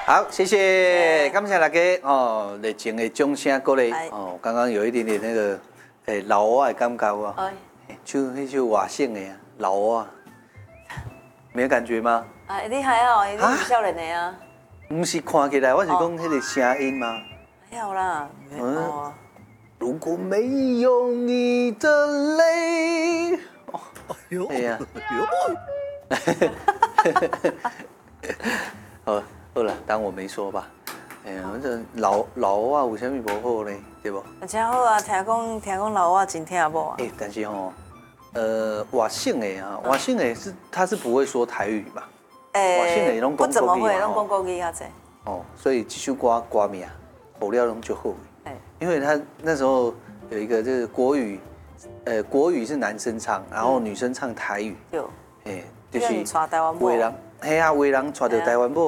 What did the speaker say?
好，谢谢，感谢大家哦，热情的掌声鼓励哦。刚刚有一点点那个老蛙的感觉啊，就外省的老蛙，没有感觉吗？ 啊，你还好，你是少年的啊？ 不是看起来，我是讲那个声音吗？ 还好啦，哦。 如果没有你的泪，哎呦，哎呀，好了，当我没说吧。哎呀，这老蛙有啥物不好呢？对不？ 真好啊，听讲老蛙真听无啊。 但是外省的啊，外省的他是不会说台语嘛？外省的拢讲国语嘛， 拢讲国语较济。 哦，所以这首歌名好了拢就好。因为他那时候有一个就是国语是男生唱，然后女生唱台语。 有。 就是带台湾某。 有人，嘿啊，有人带到台湾某。